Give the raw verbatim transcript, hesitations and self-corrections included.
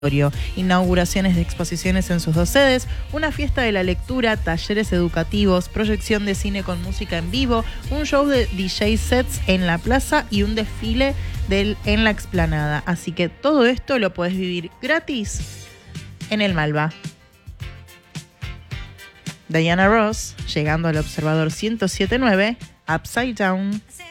Inauguraciones de exposiciones en sus dos sedes, una fiesta de la lectura, talleres educativos, proyección de cine con música en vivo, un show de D J sets en la plaza y un desfile del, en la explanada. Así que todo esto lo podés vivir gratis en el Malva. Diana Ross, llegando al Observador ciento siete punto nueve, Upside Down.